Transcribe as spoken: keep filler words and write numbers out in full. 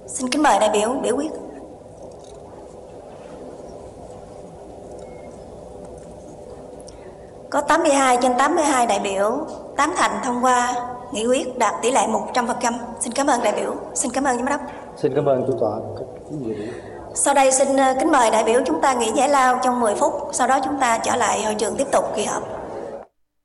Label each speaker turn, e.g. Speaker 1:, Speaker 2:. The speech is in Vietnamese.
Speaker 1: Xin kính mời đại biểu biểu quyết. Có tám mươi hai trên tám mươi hai đại biểu tán thành thông qua nghị quyết đạt tỷ lệ một trăm phần trăm. Xin cảm ơn đại biểu. Xin cảm ơn giám đốc.
Speaker 2: Xin cảm ơn chủ tọa.
Speaker 1: Sau đây xin kính mời đại biểu chúng ta nghỉ giải lao trong mười phút, sau đó chúng ta trở lại hội trường tiếp tục kỳ họp.